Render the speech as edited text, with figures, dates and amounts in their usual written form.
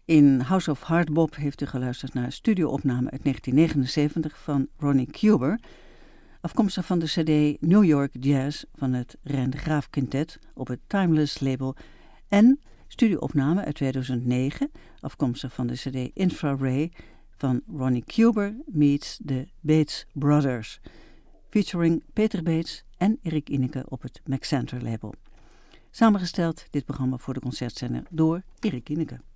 In House of Hardbop heeft u geluisterd naar een studioopname uit 1979 van Ronnie Cuber, afkomstig van de cd New York Jazz van het Rijn de Graaf Quintet op het Timeless label, en studioopname uit 2009, afkomstig van de cd Infraray van Ronnie Cuber meets the Bates Brothers, featuring Peter Bates en Erik Ineke op het Maxenter label. Samengesteld dit programma voor de concertzender door Erik Ineke.